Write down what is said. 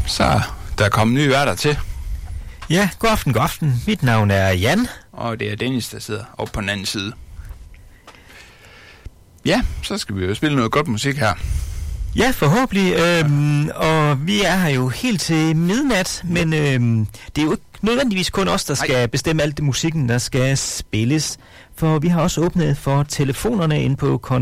Så der er kommet nye værter til. Ja, god aften. Mit navn er Jan. Og det er Dennis, der sidder oppe på den anden side. Ja, så skal vi jo spille noget godt musik her. Ja, forhåbentlig. Og vi er her jo helt til midnat, men det er jo ikke nødvendigvis kun os, der skal bestemme alt det musikken, der skal spilles. For vi har også åbnet for telefonerne ind på